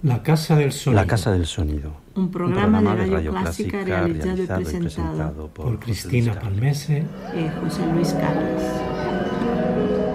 La Casa del Sonido. La Casa del Sonido. Un programa de Radio Clásica realizado y presentado por Cristina Palmese y José Luis Carlos.